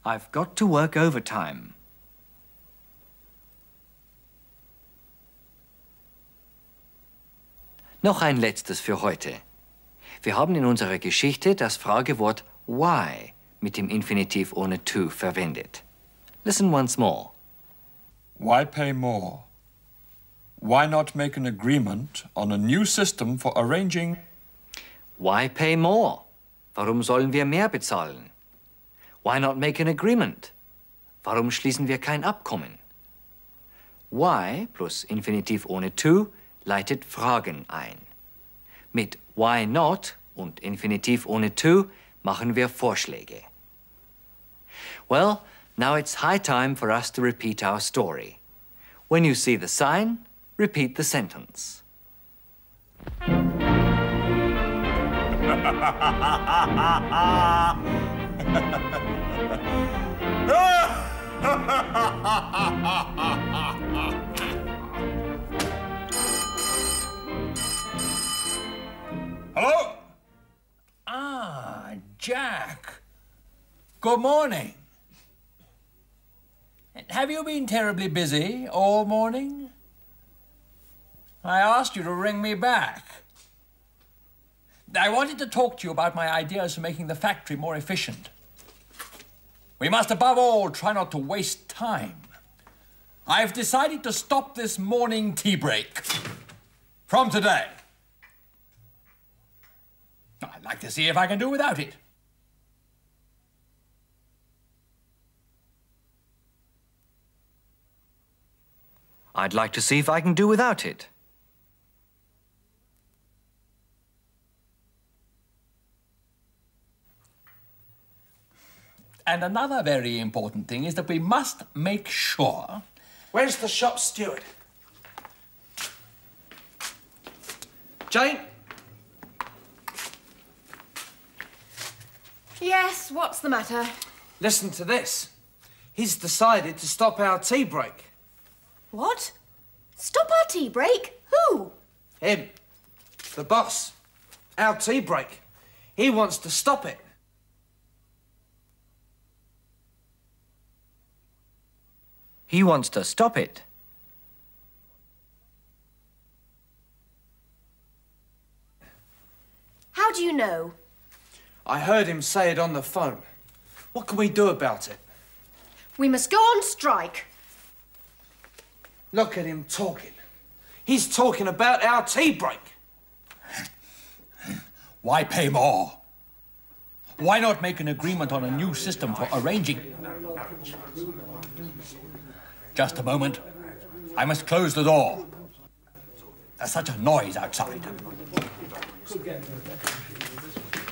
I've got to work overtime. Noch ein letztes für heute. Wir haben in unserer Geschichte das Fragewort why mit dem Infinitiv ohne to verwendet. Listen once more. Why pay more? Why not make an agreement on a new system for arranging? Why pay more? Warum sollen wir mehr bezahlen? Why not make an agreement? Warum schließen wir kein Abkommen? Why plus Infinitiv ohne to leitet Fragen ein. Mit why not und Infinitiv ohne to machen wir Vorschläge. Well, now it's high time for us to repeat our story. When you see the sign, repeat the sentence. Hello? Ah, Jack. Good morning. Have you been terribly busy all morning? I asked you to ring me back. I wanted to talk to you about my ideas for making the factory more efficient. We must, above all, try not to waste time. I've decided to stop this morning tea break from today. I'd like to see if I can do without it. I'd like to see if I can do without it. And another very important thing is that we must make sure... Where's the shop steward? Jane? Yes, what's the matter? Listen to this. He's decided to stop our tea break. What? Stop our tea break? Who? Him. The boss. Our tea break. He wants to stop it. He wants to stop it. How do you know? I heard him say it on the phone. What can we do about it? We must go on strike. Look at him talking. He's talking about our tea break. Why pay more? Why not make an agreement on a new system for arranging... Just a moment. I must close the door. There's such a noise outside.